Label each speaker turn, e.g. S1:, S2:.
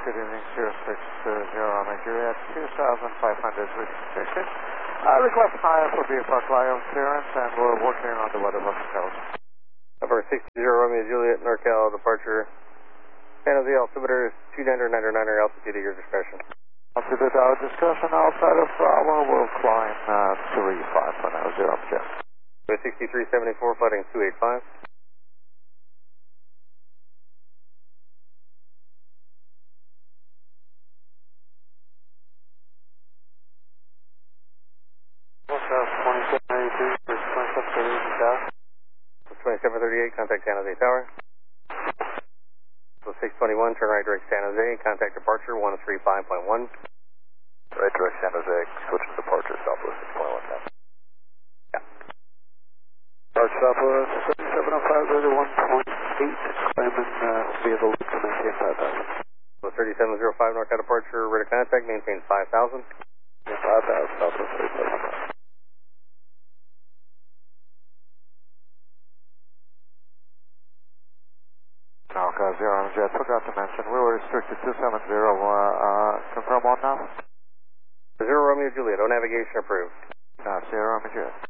S1: good evening, 060 Romeo Juliet, 2,500 restricted. Request higher for VFR flyover clearance, and we're working on the weather booking code.
S2: Over 60 Romeo Juliet, NorCal departure. San Jose altimeter is 2999, altitude at your discretion.
S1: Altitude at our discretion, outside of Bravo, we'll climb 35 for now, 0 jet.
S2: 6374, flighting 285.
S1: South 2792, 2738 Tower.
S2: 2738, contact San Jose Tower. So 621, turn right direct San Jose, contact departure 135.1.
S1: Right direct San Jose, switching departure southwest 621 now.
S2: Yeah.
S1: Departure southwest 705 1.8, climbing via the loop to maintain 5,000.
S2: So 3705 NorCal departure, rate of contact, maintain 5,000.
S1: 5,000, southwest 3705. NorCal 0 jet, forgot to mention, we were restricted 270, confirm on now?
S2: 0 Romeo Juliet, O navigation approved.
S1: 0 Romeo Juliet.